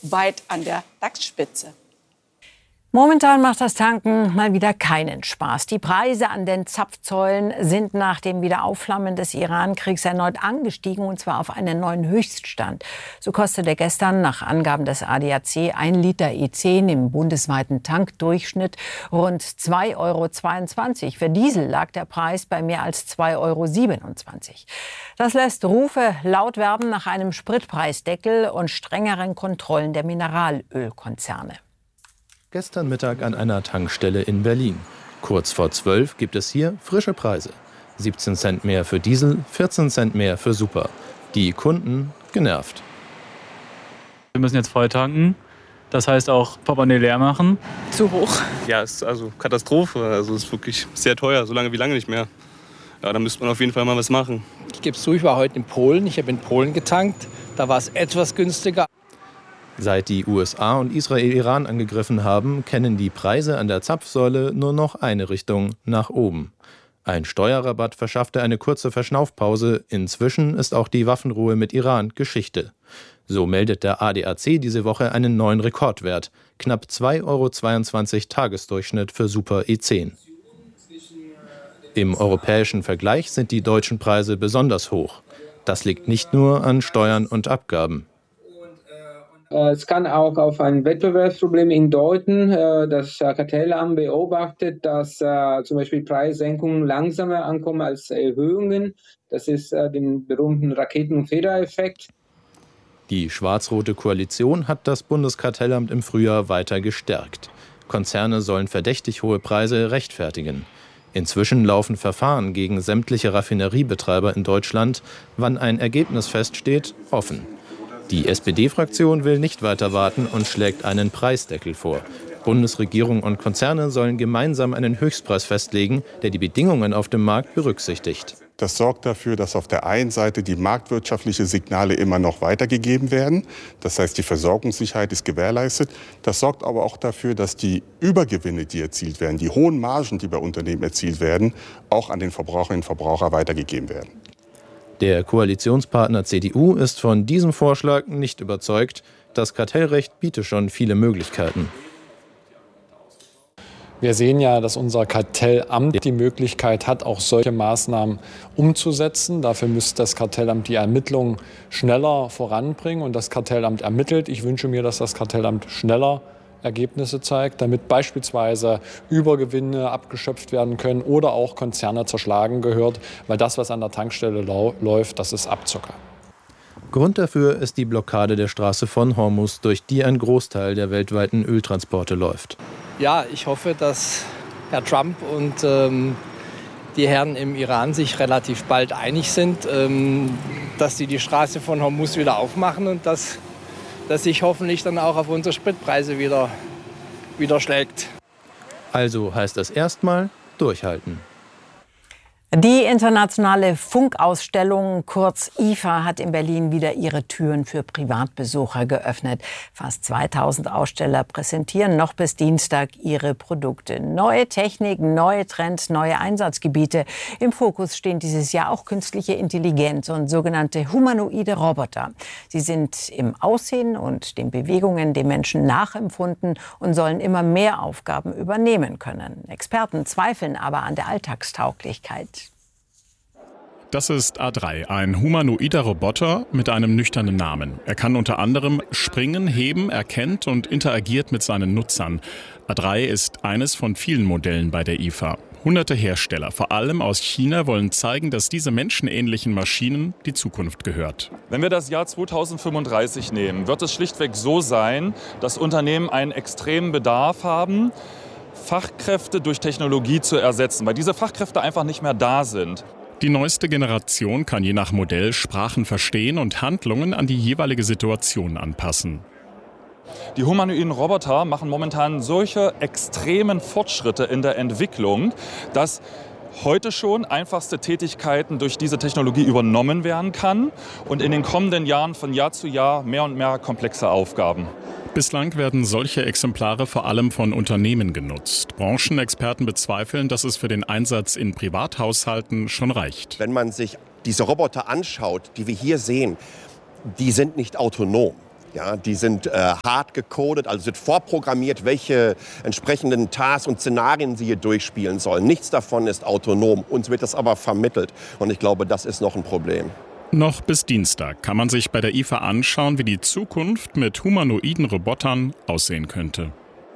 weit an der DAX-Spitze. Momentan macht das Tanken mal wieder keinen Spaß. Die Preise an den Zapfsäulen sind nach dem Wiederaufflammen des Iran-Kriegs erneut angestiegen, und zwar auf einen neuen Höchststand. So kostete gestern nach Angaben des ADAC 1 Liter E10 im bundesweiten Tankdurchschnitt rund 2,22 €. Für Diesel lag der Preis bei mehr als 2,27 €. Das lässt Rufe laut werden nach einem Spritpreisdeckel und strengeren Kontrollen der Mineralölkonzerne. Gestern Mittag an einer Tankstelle in Berlin. Kurz vor 12 gibt es hier frische Preise. 17 Cent mehr für Diesel, 14 Cent mehr für Super. Die Kunden genervt. Wir müssen jetzt voll tanken. Das heißt auch Portemonnaie leer machen. Zu hoch. Ja, es ist also Katastrophe. Also es ist wirklich sehr teuer, so lange wie lange nicht mehr. Ja, da müsste man auf jeden Fall mal was machen. Ich gebe es zu, ich war heute in Polen. Ich habe in Polen getankt. Da war es etwas günstiger. Seit die USA und Israel Iran angegriffen haben, kennen die Preise an der Zapfsäule nur noch eine Richtung, nach oben. Ein Steuerrabatt verschaffte eine kurze Verschnaufpause. Inzwischen ist auch die Waffenruhe mit Iran Geschichte. So meldet der ADAC diese Woche einen neuen Rekordwert. Knapp 2,22 € Tagesdurchschnitt für Super E10. Im europäischen Vergleich sind die deutschen Preise besonders hoch. Das liegt nicht nur an Steuern und Abgaben. Es kann auch auf ein Wettbewerbsproblem hindeuten. Das Kartellamt beobachtet, dass zum Beispiel Preissenkungen langsamer ankommen als Erhöhungen. Das ist den berühmten Raketen- und Federeffekt. Die schwarz-rote Koalition hat das Bundeskartellamt im Frühjahr weiter gestärkt. Konzerne sollen verdächtig hohe Preise rechtfertigen. Inzwischen laufen Verfahren gegen sämtliche Raffineriebetreiber in Deutschland. Wann ein Ergebnis feststeht, offen. Die SPD-Fraktion will nicht weiter warten und schlägt einen Preisdeckel vor. Bundesregierung und Konzerne sollen gemeinsam einen Höchstpreis festlegen, der die Bedingungen auf dem Markt berücksichtigt. Das sorgt dafür, dass auf der einen Seite die marktwirtschaftlichen Signale immer noch weitergegeben werden. Das heißt, die Versorgungssicherheit ist gewährleistet. Das sorgt aber auch dafür, dass die Übergewinne, die erzielt werden, die hohen Margen, die bei Unternehmen erzielt werden, auch an den Verbraucherinnen und Verbraucher weitergegeben werden. Der Koalitionspartner CDU ist von diesem Vorschlag nicht überzeugt. Das Kartellrecht biete schon viele Möglichkeiten. Wir sehen ja, dass unser Kartellamt die Möglichkeit hat, auch solche Maßnahmen umzusetzen. Dafür müsste das Kartellamt die Ermittlungen schneller voranbringen. Und das Kartellamt ermittelt. Ich wünsche mir, dass das Kartellamt schneller Ergebnisse zeigt, damit beispielsweise Übergewinne abgeschöpft werden können oder auch Konzerne zerschlagen gehört. Weil das, was an der Tankstelle läuft, das ist Abzocker. Grund dafür ist die Blockade der Straße von Hormuz, durch die ein Großteil der weltweiten Öltransporte läuft. Ja, ich hoffe, dass Herr Trump und die Herren im Iran sich relativ bald einig sind, dass sie die Straße von Hormuz wieder aufmachen und dass sich hoffentlich dann auch auf unsere Spritpreise wieder schlägt. Also heißt das erstmal durchhalten. Die internationale Funkausstellung, kurz IFA, hat in Berlin wieder ihre Türen für Privatbesucher geöffnet. Fast 2000 Aussteller präsentieren noch bis Dienstag ihre Produkte. Neue Technik, neue Trends, neue Einsatzgebiete. Im Fokus stehen dieses Jahr auch künstliche Intelligenz und sogenannte humanoide Roboter. Sie sind im Aussehen und den Bewegungen den Menschen nachempfunden und sollen immer mehr Aufgaben übernehmen können. Experten zweifeln aber an der Alltagstauglichkeit. Das ist A3, ein humanoider Roboter mit einem nüchternen Namen. Er kann unter anderem springen, heben, erkennt und interagiert mit seinen Nutzern. A3 ist eines von vielen Modellen bei der IFA. Hunderte Hersteller, vor allem aus China, wollen zeigen, dass diese menschenähnlichen Maschinen die Zukunft gehört. Wenn wir das Jahr 2035 nehmen, wird es schlichtweg so sein, dass Unternehmen einen extremen Bedarf haben, Fachkräfte durch Technologie zu ersetzen, weil diese Fachkräfte einfach nicht mehr da sind. Die neueste Generation kann je nach Modell Sprachen verstehen und Handlungen an die jeweilige Situation anpassen. Die humanoiden Roboter machen momentan solche extremen Fortschritte in der Entwicklung, dass heute schon einfachste Tätigkeiten durch diese Technologie übernommen werden kann und in den kommenden Jahren von Jahr zu Jahr mehr und mehr komplexe Aufgaben. Bislang werden solche Exemplare vor allem von Unternehmen genutzt. Branchenexperten bezweifeln, dass es für den Einsatz in Privathaushalten schon reicht. Wenn man sich diese Roboter anschaut, die wir hier sehen, die sind nicht autonom. Ja, die sind hart gecodet, also sind vorprogrammiert, welche entsprechenden Tasks und Szenarien sie hier durchspielen sollen. Nichts davon ist autonom. Uns wird das aber vermittelt. Und ich glaube, das ist noch ein Problem. Noch bis Dienstag kann man sich bei der IFA anschauen, wie die Zukunft mit humanoiden Robotern aussehen könnte.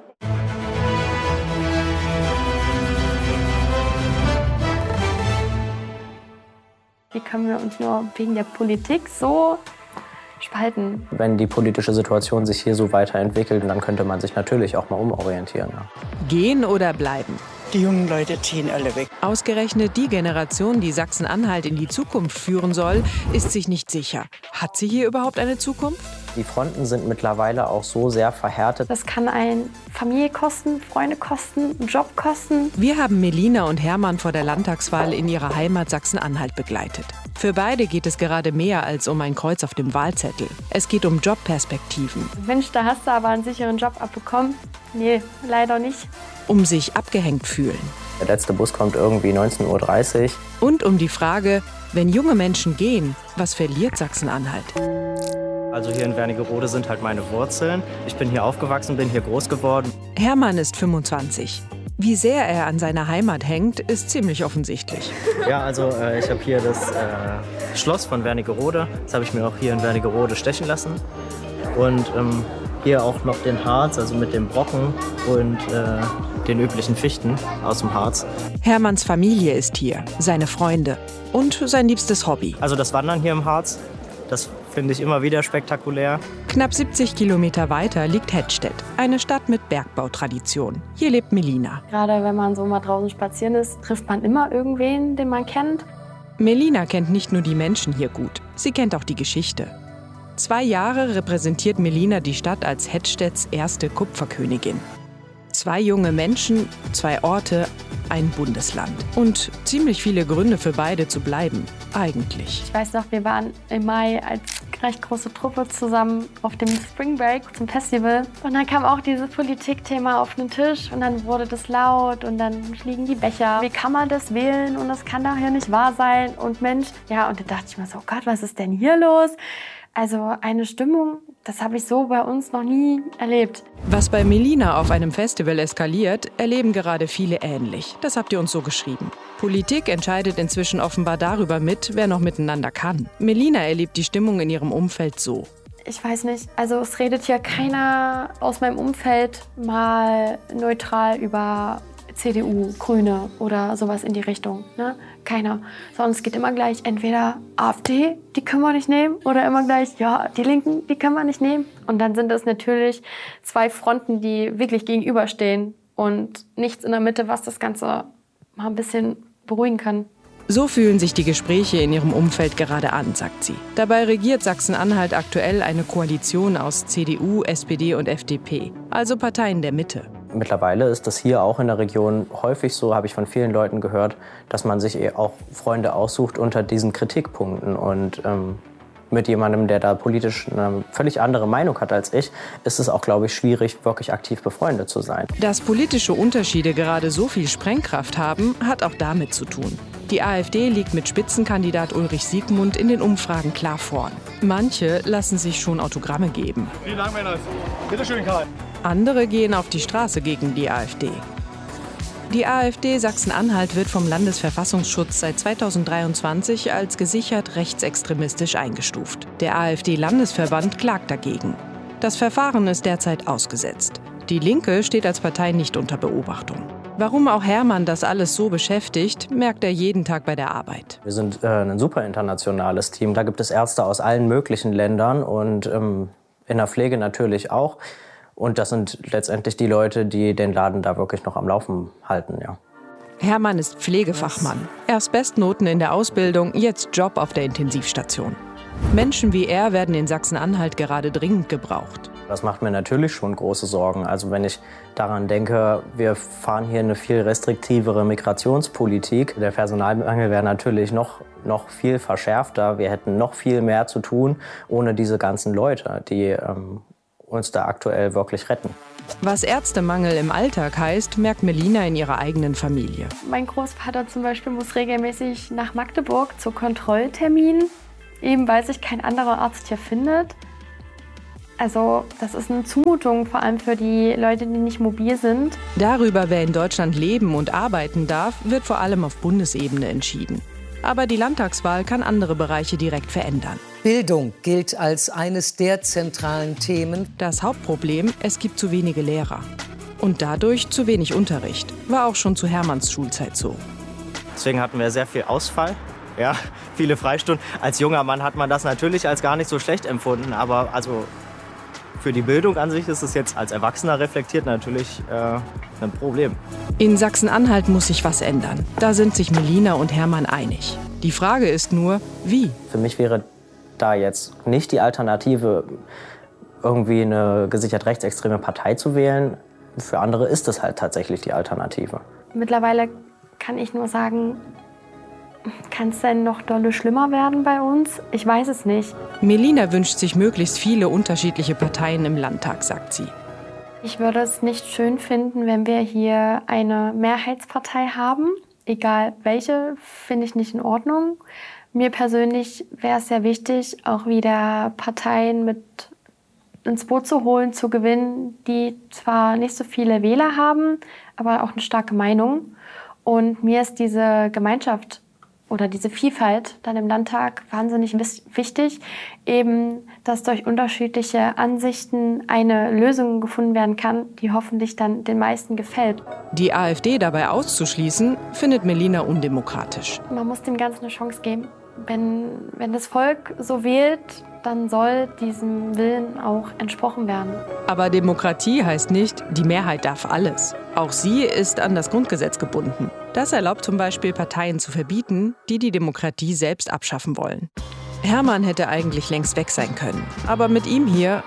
Wie können wir uns nur wegen der Politik so spalten? Wenn die politische Situation sich hier so weiterentwickelt, dann könnte man sich natürlich auch mal umorientieren. Ja. Gehen oder bleiben? Die jungen Leute ziehen alle weg. Ausgerechnet die Generation, die Sachsen-Anhalt in die Zukunft führen soll, ist sich nicht sicher. Hat sie hier überhaupt eine Zukunft? Die Fronten sind mittlerweile auch so sehr verhärtet. Das kann ein Familie kosten, Freunde kosten, Job kosten. Wir haben Melina und Hermann vor der Landtagswahl in ihrer Heimat Sachsen-Anhalt begleitet. Für beide geht es gerade mehr als um ein Kreuz auf dem Wahlzettel. Es geht um Jobperspektiven. Mensch, da hast du aber einen sicheren Job abbekommen. Nee, leider nicht. Um sich abgehängt fühlen. Der letzte Bus kommt irgendwie 19:30 Uhr. Und um die Frage, wenn junge Menschen gehen, was verliert Sachsen-Anhalt? Also hier in Wernigerode sind halt meine Wurzeln. Ich bin hier aufgewachsen, bin hier groß geworden. Hermann ist 25. Wie sehr er an seiner Heimat hängt, ist ziemlich offensichtlich. Ja, also ich habe hier das Schloss von Wernigerode. Das habe ich mir auch hier in Wernigerode stechen lassen. Und hier auch noch den Harz, also mit dem Brocken und den üblichen Fichten aus dem Harz. Hermanns Familie ist hier, seine Freunde und sein liebstes Hobby. Also das Wandern hier im Harz, das finde ich immer wieder spektakulär. Knapp 70 Kilometer weiter liegt Hettstedt, eine Stadt mit Bergbautradition. Hier lebt Melina. Gerade wenn man so mal draußen spazieren ist, trifft man immer irgendwen, den man kennt. Melina kennt nicht nur die Menschen hier gut, sie kennt auch die Geschichte. 2 Jahre repräsentiert Melina die Stadt als Hettstedts erste Kupferkönigin. 2 junge Menschen, 2 Orte, ein Bundesland. Und ziemlich viele Gründe für beide zu bleiben, eigentlich. Ich weiß noch, wir waren im Mai als recht große Truppe zusammen auf dem Spring Break zum Festival. Und dann kam auch dieses Politikthema auf den Tisch und dann wurde das laut und dann fliegen die Becher. Wie kann man das wählen und das kann doch hier nicht wahr sein? Und Mensch, ja, und da dachte ich mir so, oh Gott, was ist denn hier los? Also eine Stimmung, das habe ich so bei uns noch nie erlebt. Was bei Melina auf einem Festival eskaliert, erleben gerade viele ähnlich. Das habt ihr uns so geschrieben. Politik entscheidet inzwischen offenbar darüber mit, wer noch miteinander kann. Melina erlebt die Stimmung in ihrem Umfeld so. Ich weiß nicht, also es redet hier keiner aus meinem Umfeld mal neutral über CDU, Grüne oder sowas in die Richtung. Ne? Keiner. Sonst geht immer gleich entweder AfD, die können wir nicht nehmen, oder immer gleich, ja, die Linken, die können wir nicht nehmen. Und dann sind es natürlich 2 Fronten, die wirklich gegenüberstehen und nichts in der Mitte, was das Ganze mal ein bisschen beruhigen kann. So fühlen sich die Gespräche in ihrem Umfeld gerade an, sagt sie. Dabei regiert Sachsen-Anhalt aktuell eine Koalition aus CDU, SPD und FDP, also Parteien der Mitte. Mittlerweile ist das hier auch in der Region häufig so, habe ich von vielen Leuten gehört, dass man sich auch Freunde aussucht unter diesen Kritikpunkten. Und mit jemandem, der da politisch eine völlig andere Meinung hat als ich, ist es auch, glaube ich, schwierig, wirklich aktiv befreundet zu sein. Dass politische Unterschiede gerade so viel Sprengkraft haben, hat auch damit zu tun. Die AfD liegt mit Spitzenkandidat Ulrich Siegmund in den Umfragen klar vorn. Manche lassen sich schon Autogramme geben. Vielen Dank, Männers. Bitte schön, Karl. Andere gehen auf die Straße gegen die AfD. Die AfD Sachsen-Anhalt wird vom Landesverfassungsschutz seit 2023 als gesichert rechtsextremistisch eingestuft. Der AfD-Landesverband klagt dagegen. Das Verfahren ist derzeit ausgesetzt. Die Linke steht als Partei nicht unter Beobachtung. Warum auch Hermann das alles so beschäftigt, merkt er jeden Tag bei der Arbeit. Wir sind ein super internationales Team. Da gibt es Ärzte aus allen möglichen Ländern und in der Pflege natürlich auch. Und das sind letztendlich die Leute, die den Laden da wirklich noch am Laufen halten, ja. Hermann ist Pflegefachmann. Erst Bestnoten in der Ausbildung, jetzt Job auf der Intensivstation. Menschen wie er werden in Sachsen-Anhalt gerade dringend gebraucht. Das macht mir natürlich schon große Sorgen. Also wenn ich daran denke, wir fahren hier eine viel restriktivere Migrationspolitik. Der Personalmangel wäre natürlich noch viel verschärfter. Wir hätten noch viel mehr zu tun ohne diese ganzen Leute, die uns da aktuell wirklich retten. Was Ärztemangel im Alltag heißt, merkt Melina in ihrer eigenen Familie. Mein Großvater zum Beispiel muss regelmäßig nach Magdeburg zu Kontrollterminen, eben weil sich kein anderer Arzt hier findet. Also das ist eine Zumutung, vor allem für die Leute, die nicht mobil sind. Darüber, wer in Deutschland leben und arbeiten darf, wird vor allem auf Bundesebene entschieden. Aber die Landtagswahl kann andere Bereiche direkt verändern. Bildung gilt als eines der zentralen Themen. Das Hauptproblem, es gibt zu wenige Lehrer. Und dadurch zu wenig Unterricht. War auch schon zu Hermanns Schulzeit so. Deswegen hatten wir sehr viel Ausfall. Ja, viele Freistunden. Als junger Mann hat man das natürlich als gar nicht so schlecht empfunden. Aber also für die Bildung an sich ist es jetzt als Erwachsener reflektiert natürlich ein Problem. In Sachsen-Anhalt muss sich was ändern. Da sind sich Melina und Hermann einig. Die Frage ist nur, wie? Für mich wäre da jetzt nicht die Alternative, irgendwie eine gesichert rechtsextreme Partei zu wählen. Für andere ist es halt tatsächlich die Alternative. Mittlerweile kann ich nur sagen, kann es denn noch dolle schlimmer werden bei uns? Ich weiß es nicht. Melina wünscht sich möglichst viele unterschiedliche Parteien im Landtag, sagt sie. Ich würde es nicht schön finden, wenn wir hier eine Mehrheitspartei haben. Egal welche, finde ich nicht in Ordnung. Mir persönlich wäre es sehr wichtig, auch wieder Parteien mit ins Boot zu holen, zu gewinnen, die zwar nicht so viele Wähler haben, aber auch eine starke Meinung. Und mir ist diese Gemeinschaft oder diese Vielfalt dann im Landtag wahnsinnig wichtig, eben, dass durch unterschiedliche Ansichten eine Lösung gefunden werden kann, die hoffentlich dann den meisten gefällt. Die AfD dabei auszuschließen, findet Melina undemokratisch. Man muss dem Ganzen eine Chance geben. Wenn das Volk so wählt, dann soll diesem Willen auch entsprochen werden. Aber Demokratie heißt nicht, die Mehrheit darf alles. Auch sie ist an das Grundgesetz gebunden. Das erlaubt zum Beispiel Parteien zu verbieten, die die Demokratie selbst abschaffen wollen. Hermann hätte eigentlich längst weg sein können. Aber mit ihm hier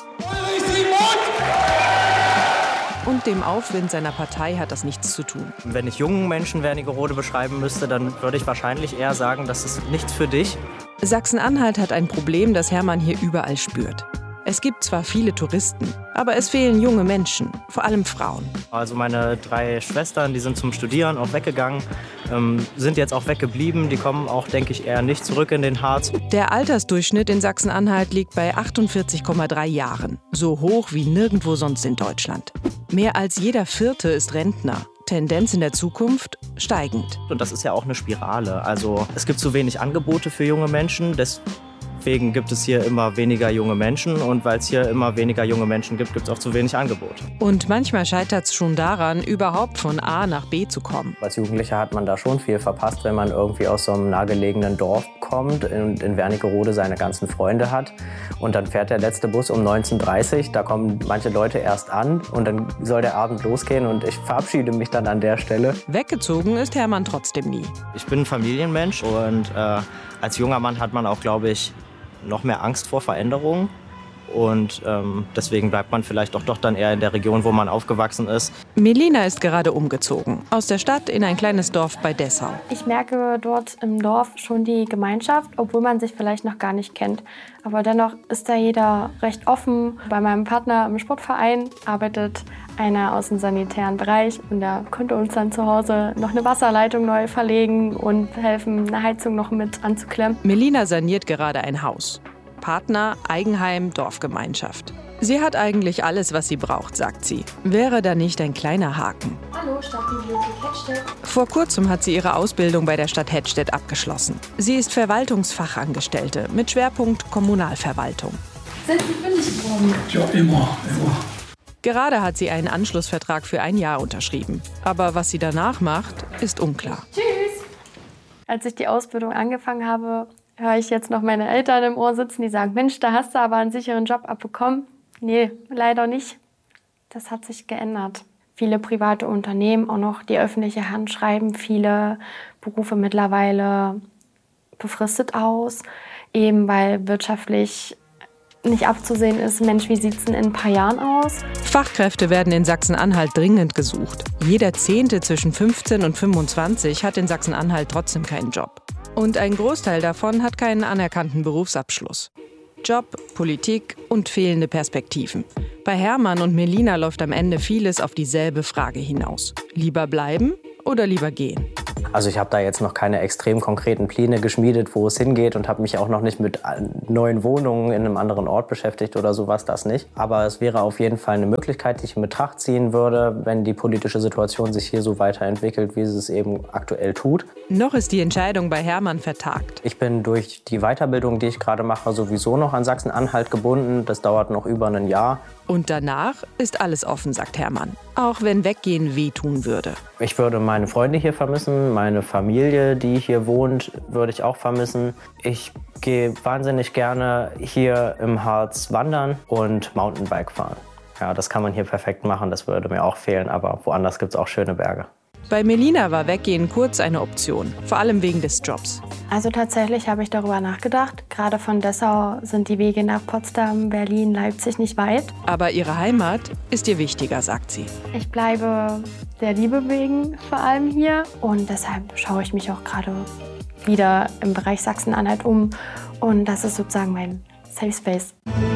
und dem Aufwind seiner Partei hat das nichts zu tun. Wenn ich jungen Menschen Wernigerode beschreiben müsste, dann würde ich wahrscheinlich eher sagen, das ist nichts für dich. Sachsen-Anhalt hat ein Problem, das Hermann hier überall spürt. Es gibt zwar viele Touristen, aber es fehlen junge Menschen, vor allem Frauen. Also meine 3 Schwestern, die sind zum Studieren auch weggegangen, sind jetzt auch weggeblieben. Die kommen auch, denke ich, eher nicht zurück in den Harz. Der Altersdurchschnitt in Sachsen-Anhalt liegt bei 48,3 Jahren. So hoch wie nirgendwo sonst in Deutschland. Mehr als jeder Vierte ist Rentner. Tendenz in der Zukunft steigend. Und das ist ja auch eine Spirale. Also es gibt zu wenig Angebote für junge Menschen. Deswegen gibt es hier immer weniger junge Menschen. Und weil es hier immer weniger junge Menschen gibt, gibt es auch zu wenig Angebote. Und manchmal scheitert es schon daran, überhaupt von A nach B zu kommen. Als Jugendlicher hat man da schon viel verpasst, wenn man irgendwie aus so einem nahegelegenen Dorf kommt und in Wernigerode seine ganzen Freunde hat. Und dann fährt der letzte Bus um 19:30 Uhr. Da kommen manche Leute erst an und dann soll der Abend losgehen. Und ich verabschiede mich dann an der Stelle. Weggezogen ist Hermann trotzdem nie. Ich bin ein Familienmensch und als junger Mann hat man auch, glaube ich, noch mehr Angst vor Veränderungen. Und deswegen bleibt man vielleicht doch dann eher in der Region, wo man aufgewachsen ist. Melina ist gerade umgezogen. Aus der Stadt in ein kleines Dorf bei Dessau. Ich merke dort im Dorf schon die Gemeinschaft, obwohl man sich vielleicht noch gar nicht kennt. Aber dennoch ist da jeder recht offen. Bei meinem Partner im Sportverein arbeitet einer aus dem sanitären Bereich. Und der könnte uns dann zu Hause noch eine Wasserleitung neu verlegen und helfen, eine Heizung noch mit anzuklemmen. Melina saniert gerade ein Haus. Partner, Eigenheim, Dorfgemeinschaft. Sie hat eigentlich alles, was sie braucht, sagt sie. Wäre da nicht ein kleiner Haken? Hallo, Stadtbibliothek Hettstedt. Vor kurzem hat sie ihre Ausbildung bei der Stadt Hettstedt abgeschlossen. Sie ist Verwaltungsfachangestellte mit Schwerpunkt Kommunalverwaltung. Sind Sie fündig geworden? Ja, immer. Gerade hat sie einen Anschlussvertrag für ein Jahr unterschrieben. Aber was sie danach macht, ist unklar. Tschüss! Als ich die Ausbildung angefangen habe, höre ich jetzt noch meine Eltern im Ohr sitzen, die sagen, Mensch, da hast du aber einen sicheren Job abbekommen. Nee, leider nicht. Das hat sich geändert. Viele private Unternehmen, auch noch die öffentliche Hand, schreiben viele Berufe mittlerweile befristet aus, eben weil wirtschaftlich nicht abzusehen ist, Mensch, wie sieht es denn in ein paar Jahren aus? Fachkräfte werden in Sachsen-Anhalt dringend gesucht. Jeder Zehnte zwischen 15 und 25 hat in Sachsen-Anhalt trotzdem keinen Job. Und ein Großteil davon hat keinen anerkannten Berufsabschluss. Job, Politik und fehlende Perspektiven. Bei Hermann und Melina läuft am Ende vieles auf dieselbe Frage hinaus. Lieber bleiben oder lieber gehen? Also ich habe da jetzt noch keine extrem konkreten Pläne geschmiedet, wo es hingeht und habe mich auch noch nicht mit neuen Wohnungen in einem anderen Ort beschäftigt oder sowas, das nicht. Aber es wäre auf jeden Fall eine Möglichkeit, die ich in Betracht ziehen würde, wenn die politische Situation sich hier so weiterentwickelt, wie sie es eben aktuell tut. Noch ist die Entscheidung bei Hermann vertagt. Ich bin durch die Weiterbildung, die ich gerade mache, sowieso noch an Sachsen-Anhalt gebunden. Das dauert noch über ein Jahr. Und danach ist alles offen, sagt Hermann. Auch wenn Weggehen wehtun würde. Ich würde meine Freunde hier vermissen, meine Familie, die hier wohnt, würde ich auch vermissen. Ich gehe wahnsinnig gerne hier im Harz wandern und Mountainbike fahren. Ja, das kann man hier perfekt machen, das würde mir auch fehlen, aber woanders gibt es auch schöne Berge. Bei Melina war Weggehen kurz eine Option, vor allem wegen des Jobs. Also tatsächlich habe ich darüber nachgedacht. Gerade von Dessau sind die Wege nach Potsdam, Berlin, Leipzig nicht weit. Aber ihre Heimat ist ihr wichtiger, sagt sie. Ich bleibe der Liebe wegen vor allem hier und deshalb schaue ich mich auch gerade wieder im Bereich Sachsen-Anhalt um und das ist sozusagen mein Safe Space.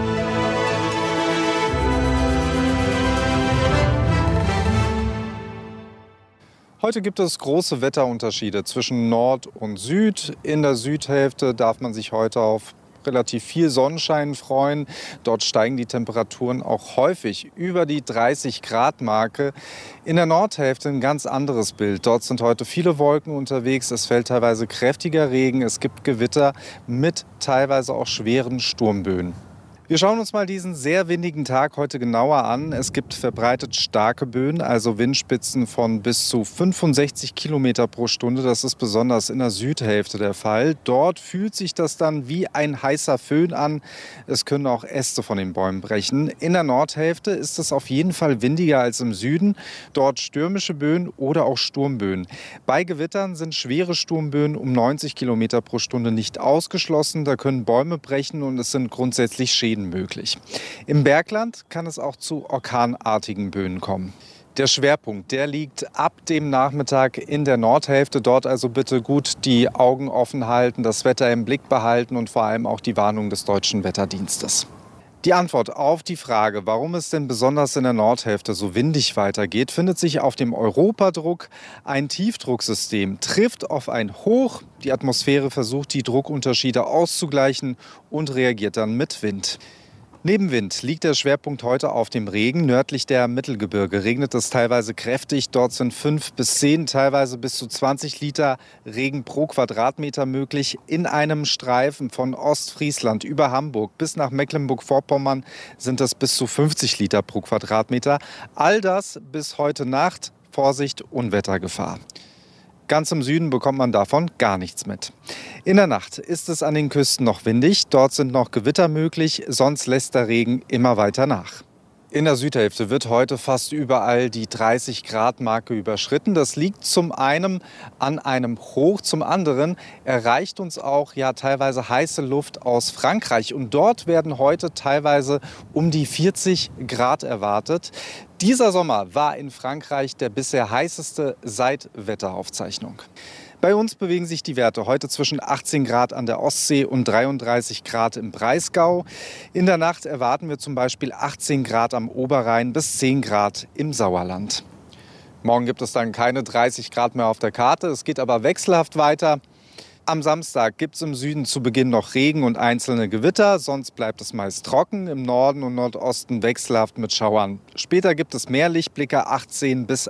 Heute gibt es große Wetterunterschiede zwischen Nord und Süd. In der Südhälfte darf man sich heute auf relativ viel Sonnenschein freuen. Dort steigen die Temperaturen auch häufig über die 30-Grad-Marke. In der Nordhälfte ein ganz anderes Bild. Dort sind heute viele Wolken unterwegs. Es fällt teilweise kräftiger Regen. Es gibt Gewitter mit teilweise auch schweren Sturmböen. Wir schauen uns mal diesen sehr windigen Tag heute genauer an. Es gibt verbreitet starke Böen, also Windspitzen von bis zu 65 Kilometer pro Stunde. Das ist besonders in der Südhälfte der Fall. Dort fühlt sich das dann wie ein heißer Föhn an. Es können auch Äste von den Bäumen brechen. In der Nordhälfte ist es auf jeden Fall windiger als im Süden. Dort stürmische Böen oder auch Sturmböen. Bei Gewittern sind schwere Sturmböen um 90 Kilometer pro Stunde nicht ausgeschlossen. Da können Bäume brechen und es sind grundsätzlich Schäden möglich. Im Bergland kann es auch zu orkanartigen Böen kommen. Der Schwerpunkt, der liegt ab dem Nachmittag in der Nordhälfte. Dort also bitte gut die Augen offen halten, das Wetter im Blick behalten und vor allem auch die Warnung des Deutschen Wetterdienstes. Die Antwort auf die Frage, warum es denn besonders in der Nordhälfte so windig weitergeht, findet sich auf dem Europadruck. Ein Tiefdrucksystem trifft auf ein Hoch. Die Atmosphäre versucht, die Druckunterschiede auszugleichen und reagiert dann mit Wind. Neben Wind liegt der Schwerpunkt heute auf dem Regen. Nördlich der Mittelgebirge regnet es teilweise kräftig. Dort sind 5 bis 10, teilweise bis zu 20 Liter Regen pro Quadratmeter möglich. In einem Streifen von Ostfriesland über Hamburg bis nach Mecklenburg-Vorpommern sind es bis zu 50 Liter pro Quadratmeter. All das bis heute Nacht. Vorsicht, Unwettergefahr. Ganz im Süden bekommt man davon gar nichts mit. In der Nacht ist es an den Küsten noch windig. Dort sind noch Gewitter möglich, sonst lässt der Regen immer weiter nach. In der Südhälfte wird heute fast überall die 30-Grad-Marke überschritten. Das liegt zum einen an einem Hoch, zum anderen erreicht uns auch teilweise heiße Luft aus Frankreich. Und dort werden heute teilweise um die 40 Grad erwartet. Dieser Sommer war in Frankreich der bisher heißeste seit Wetteraufzeichnung. Bei uns bewegen sich die Werte heute zwischen 18 Grad an der Ostsee und 33 Grad im Breisgau. In der Nacht erwarten wir zum Beispiel 18 Grad am Oberrhein bis 10 Grad im Sauerland. Morgen gibt es dann keine 30 Grad mehr auf der Karte. Es geht aber wechselhaft weiter. Am Samstag gibt es im Süden zu Beginn noch Regen und einzelne Gewitter. Sonst bleibt es meist trocken. Im Norden und Nordosten wechselhaft mit Schauern. Später gibt es mehr Lichtblicke, 18 bis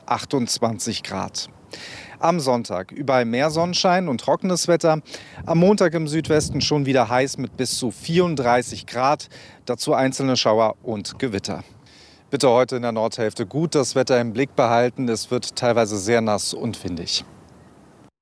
28 Grad. Am Sonntag überall mehr Sonnenschein und trockenes Wetter. Am Montag im Südwesten schon wieder heiß mit bis zu 34 Grad. Dazu einzelne Schauer und Gewitter. Bitte heute in der Nordhälfte gut das Wetter im Blick behalten. Es wird teilweise sehr nass und windig.